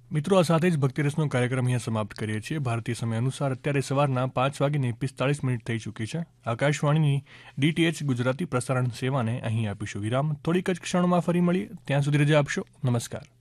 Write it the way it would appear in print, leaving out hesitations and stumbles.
મિત્રો, આ સાથે જ ભક્તિરસનો કાર્યક્રમ અહીંયા સમાપ્ત કરીએ છીએ. ભારતીય સમય અનુસાર અત્યારે સવારના 5:45 થઈ ચૂકી છે. આકાશવાણીની DTH ગુજરાતી પ્રસારણ સેવાને અહીં આપીશું વિરામ. થોડીક જ ક્ષણોમાં ફરી મળીએ. ત્યાં સુધી રજા આપશો. નમસ્કાર.